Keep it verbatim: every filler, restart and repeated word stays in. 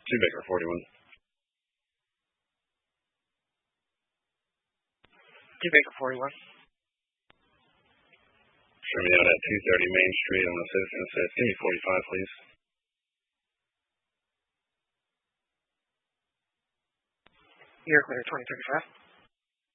Two Baker forty-one. Two Baker forty-one. Show me out at two thirty Main Street on the Citizen Assist. Give me forty-five, please. You're clear, twenty thirty-five.